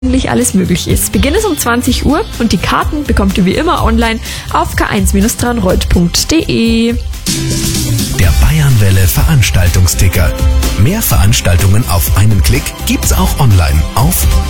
alles möglich ist. Beginn ist um 20 Uhr und die Karten bekommt ihr wie immer online auf k1-trannreuth.de. Der Bayernwelle Veranstaltungsticker. Mehr Veranstaltungen auf einen Klick gibt's auch online auf